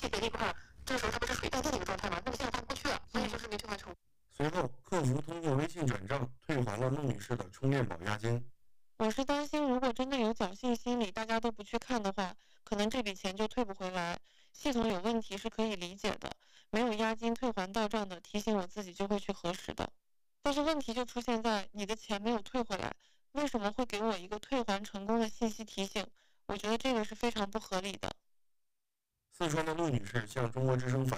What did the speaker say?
气给力不看，这个时候它不是属于待定的一个状态吗？那么现在发不过去了，所以就是没退还成。 随后，客服通过微信转账退还了孟女士的充电宝押金。 我是担心，如果真的有侥幸心理，大家都不去看的话，可能这笔钱就退不回来。系统有问题是可以理解的，没有押金退还到账的，提醒我自己就会去核实的。但是问题就出现在你的钱没有退回来，为什么会给我一个退还成功的信息提醒？我觉得这个是非常不合理的。 四川的陆女士向中国之声反